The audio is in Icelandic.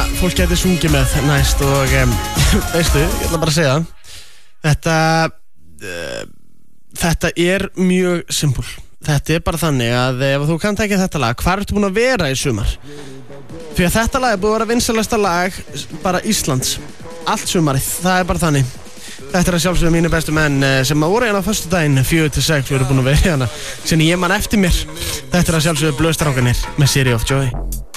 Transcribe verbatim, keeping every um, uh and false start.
fólk gæti sungið með næst og um, veistu, ég ætla bara að segja þetta uh, þetta er mjög simpul. Þetta er bara þannig að ef þú kannt ekki þetta lag, hvar ertu búin að vera í sumar? Því að þetta lag er búið að vera vinsælasta lag bara Íslands allt sumarið, það er bara þannig. Þetta er að sjálfsögðu mínu bestu menn sem að voru hérna á föstudaginn fjögur til sex, við erum búin að vera hérna sem ég man eftir mér. Þetta er að sjálfsögðu Blöðstrákanir með City of Joy.